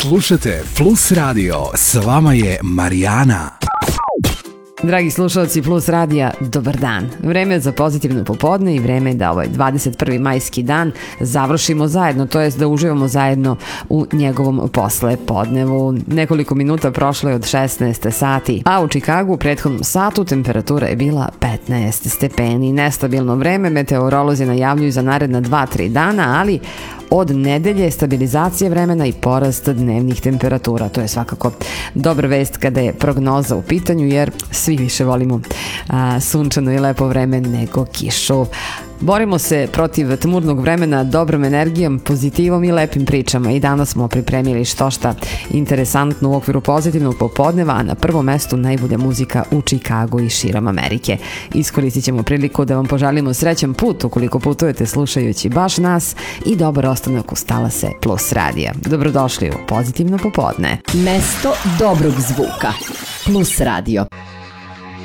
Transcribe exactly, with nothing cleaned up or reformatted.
Slušate Plus Radio, s vama je Marijana. Dragi slušalci Plus Radija, dobar dan. Vreme je za pozitivno popodne i vreme je da ovaj dvadeset prvi majski dan završimo zajedno, to jest da uživamo zajedno u njegovom posle podnevu. Nekoliko minuta prošlo je od šesnaest sati, a u Čikagu u prethodnom satu temperatura je bila petnaest stepeni. Nestabilno vreme meteorolozi najavljuju za naredna dva tri dana, ali od nedelje stabilizacije vremena i porast dnevnih temperatura. To je svakako dobra vest kada je prognoza u pitanju, jer svi više volimo a, sunčano i lepo vreme nego kišu. Borimo se protiv tmurnog vremena dobrom energijom, pozitivom i lepim pričama i danas smo pripremili što šta interesantno u okviru pozitivnog popodneva, a na prvom mestu najbolja muzika u Čikagu i širom Amerike. Iskoristit ćemo priliku da vam poželimo srećan put ukoliko putujete slušajući baš nas i dobar ostanak uz talase Plus Radija. Dobrodošli u pozitivno popodne. Mesto dobrog zvuka. Plus Radio.